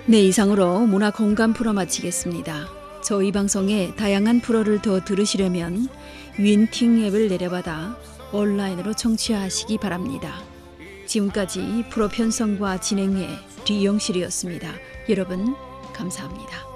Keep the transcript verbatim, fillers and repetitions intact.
네, 이상으로 문화 공감 프로 마치겠습니다. 저희 방송의 다양한 프로를 더 들으시려면 윈팅 앱을 내려받아 온라인으로 청취하시기 바랍니다. 지금까지 프로 편성과 진행의 리용실이었습니다. 여러분 감사합니다.